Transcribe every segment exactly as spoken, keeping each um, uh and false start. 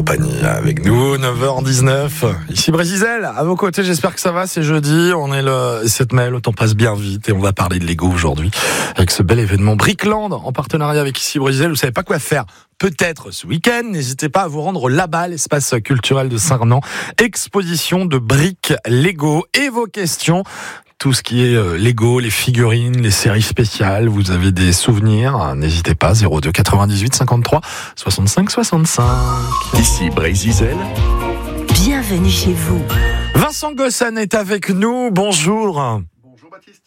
compagnie avec nous, neuf heures dix-neuf. Ici Brézizel, à vos côtés, j'espère que ça va, c'est jeudi, on est le sept mai, le temps passe bien vite et on va parler de Lego aujourd'hui avec ce bel événement Brickland en partenariat avec Ici Brézizel. Vous savez pas quoi faire peut-être ce week-end, n'hésitez pas à vous rendre là-bas, l'espace culturel de Saint-Renan, exposition de briques Lego et vos questions. Tout ce qui est euh, Lego, les figurines, les séries spéciales, vous avez des souvenirs, n'hésitez pas, zéro deux quatre-vingt-dix-huit cinquante-trois soixante-cinq soixante-cinq. Ici Brézizel. Bienvenue chez vous. Vincent Gossan est avec nous, bonjour. Bonjour Baptiste.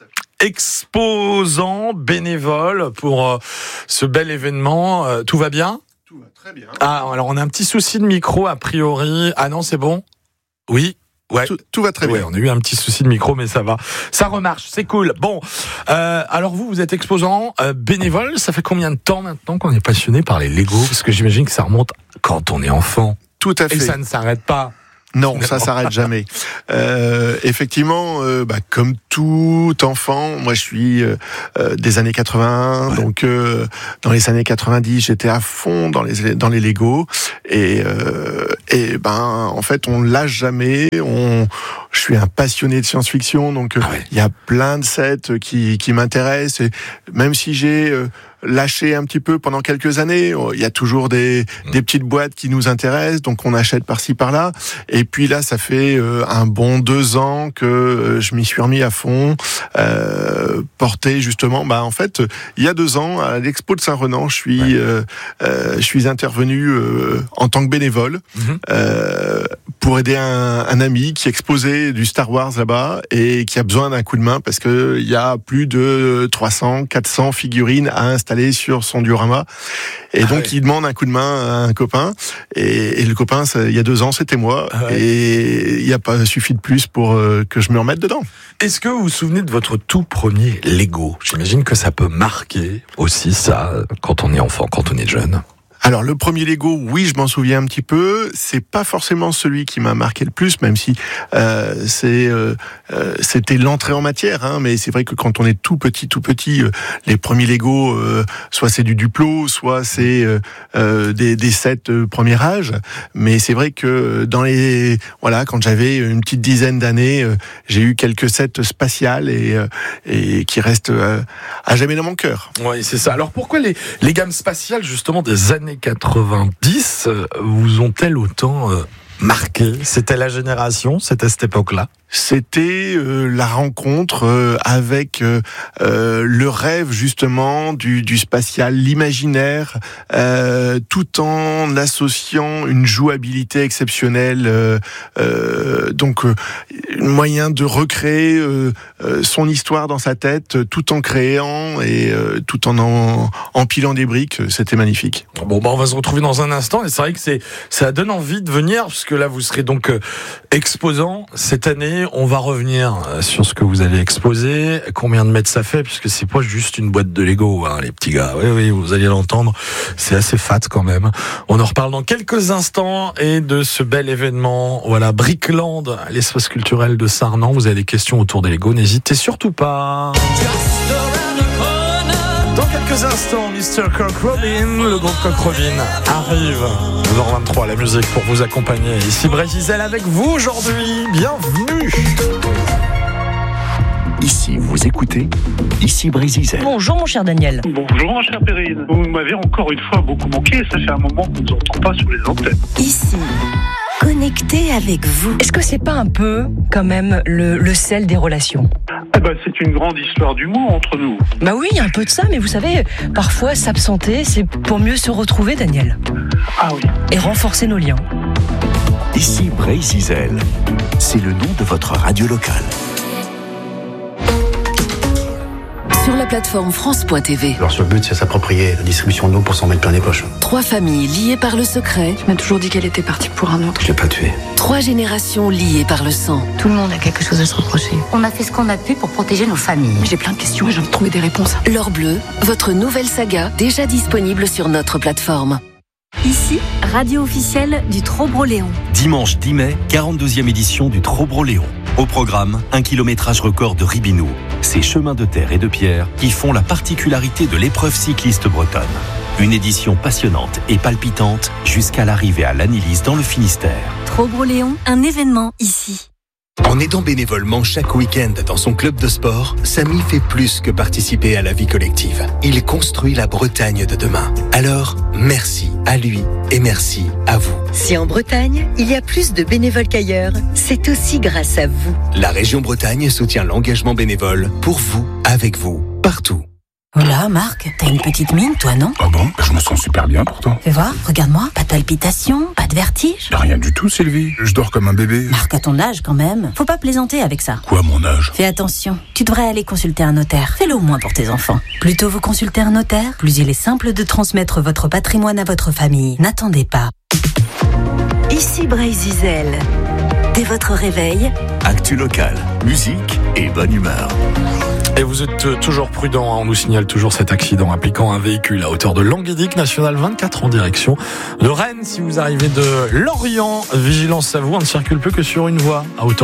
Exposant, bénévole pour euh, ce bel événement, euh, tout va bien ? Tout va très bien. Ah, alors on a un petit souci de micro a priori. Ah non, c'est bon ? Oui ? Ouais. Tout, tout va très Ouais, bien. on a eu un petit souci de micro, mais ça va. Ça remarche, c'est cool. Bon, euh, alors vous, vous êtes exposant, euh, bénévole. Ça fait combien de temps maintenant qu'on est passionné par les Lego ? Parce que j'imagine que ça remonte quand on est enfant. Tout à fait. Et ça ne s'arrête pas. Non, ça s'arrête jamais. Euh, effectivement, euh, bah, comme tout enfant, moi je suis euh, des années quatre-vingts, ouais. donc euh, dans les années quatre-vingt-dix, j'étais à fond dans les dans les Lego et euh, et ben en fait on lâche jamais. On, je suis un passionné de science-fiction, donc il ah ouais. y a plein de sets qui qui m'intéressent. Et même si j'ai euh, lâché un petit peu pendant quelques années, il y a toujours des mmh. des petites boîtes qui nous intéressent, donc on achète par-ci par-là. Et puis là, ça fait euh, un bon deux ans que euh, je m'y suis remis à fond, euh, porté justement. Bah en fait, il y a deux ans à l'Expo de Saint-Renan, je suis ouais. euh, euh, je suis intervenu euh, en tant que bénévole mmh. euh, pour aider un, un ami qui exposait du Star Wars là-bas et qui a besoin d'un coup de main parce que il y a plus de trois cents, quatre cents figurines à installer sur son diorama. Et ah donc, ouais. il demande un coup de main à un copain. Et, et le copain, ça, il y a deux ans, c'était moi. Ah ouais. Et il n'y a pas suffi de plus pour euh, que je me remette dedans. Est-ce que vous vous souvenez de votre tout premier Lego ? J'imagine que ça peut marquer aussi ça quand on est enfant, quand on est jeune. Alors le premier Lego, oui, je m'en souviens un petit peu. C'est pas forcément celui qui m'a marqué le plus, même si euh, c'est euh, euh, c'était l'entrée en matière. Hein, mais c'est vrai que quand on est tout petit, tout petit, euh, les premiers Lego, euh, soit c'est du Duplo, soit c'est euh, euh, des, des sets euh, premier âge. Mais c'est vrai que dans les voilà, quand j'avais une petite dizaine d'années, euh, j'ai eu quelques sets spatiales et euh, et qui restent euh, à jamais dans mon cœur. Oui, c'est ça. Alors pourquoi les les gammes spatiales justement des années quatre-vingt-dix vous ont-elles autant euh, marqué ? C'était la génération, c'était cette époque-là ? C'était euh, la rencontre euh, avec euh, euh, le rêve justement du, du spatial, l'imaginaire, euh, tout en associant une jouabilité exceptionnelle. Euh, euh, donc, euh, un moyen de recréer euh, euh, son histoire dans sa tête, tout en créant et euh, tout en, en empilant des briques. C'était magnifique. Bon, bah on va se retrouver dans un instant. Et c'est vrai que c'est ça donne envie de venir, puisque là vous serez donc euh, exposant cette année. On va revenir sur ce que vous allez exposer, combien de mètres ça fait, puisque c'est pas juste une boîte de Lego, hein, les petits gars. Oui, oui, vous allez l'entendre, c'est assez fat quand même. On en reparle dans quelques instants et de ce bel événement, voilà, Brickland, l'espace culturel de Saint-Renan. Vous avez des questions autour des Lego, n'hésitez surtout pas. Dans quelques instants, mister Cock Robin, le groupe Cock Robin arrive. deux heures vingt-trois, la musique pour vous accompagner. Ici Brézizel avec vous aujourd'hui. Bienvenue. Ici, vous écoutez Ici Brézizel. Bonjour mon cher Daniel. Bonjour mon cher Perrine. Vous m'avez encore une fois beaucoup manqué. Ça fait un moment qu'on ne vous entend pas sur les antennes. Ici, connecté avec vous. Est-ce que c'est pas un peu quand même le, le sel des relations ? Eh ben, c'est une grande histoire d'humour entre nous. Bah oui, il y a un peu de ça, mais vous savez, parfois s'absenter, c'est pour mieux se retrouver, Daniel. Ah oui. Et renforcer nos liens. Ici Brézizel, c'est le nom de votre radio locale. Sur la plateforme France point T V. Alors, sur le but, c'est s'approprier la distribution de l'eau pour s'en mettre plein les poches. Trois familles liées par le secret. Tu m'as toujours dit qu'elle était partie pour un autre. Je l'ai pas tuée. Trois générations liées par le sang. Tout le monde a quelque chose à se reprocher. On a fait ce qu'on a pu pour protéger nos familles. J'ai plein de questions et j'ai envie de trouver des réponses. L'Or Bleu, votre nouvelle saga, déjà disponible sur notre plateforme. Ici, radio officielle du Trobro-Léon. Dimanche dix mai, quarante-deuxième édition du Trobro-Léon. Au programme, un kilométrage record de Ribinou. Ces chemins de terre et de pierre qui font la particularité de l'épreuve cycliste bretonne. Une édition passionnante et palpitante jusqu'à l'arrivée à l'Annelise dans le Finistère. Trobroléon, un événement ici. En aidant bénévolement chaque week-end dans son club de sport, Samy fait plus que participer à la vie collective. Il construit la Bretagne de demain. Alors, merci à lui et merci à vous. Si en Bretagne, il y a plus de bénévoles qu'ailleurs, c'est aussi grâce à vous. La région Bretagne soutient l'engagement bénévole pour vous, avec vous, partout. Voilà, Marc, t'as une petite mine, toi, non? Ah bon? Je me sens super bien pourtant. Fais voir, regarde-moi, pas de palpitations, pas de vertige? Rien du tout, Sylvie. Je dors comme un bébé. Marc, à ton âge, quand même. Faut pas plaisanter avec ça. Quoi, mon âge? Fais attention, tu devrais aller consulter un notaire. Fais-le au moins pour tes enfants. Plus tôt vous consultez un notaire, plus il est simple de transmettre votre patrimoine à votre famille. N'attendez pas. Ici Brésil. Dès votre réveil, actu local, musique et bonne humeur. Et vous êtes toujours prudent, on nous signale toujours cet accident impliquant un véhicule à hauteur de Languédic, national vingt-quatre en direction de Rennes. Si vous arrivez de Lorient, vigilance à vous, on ne circule plus que sur une voie à hauteur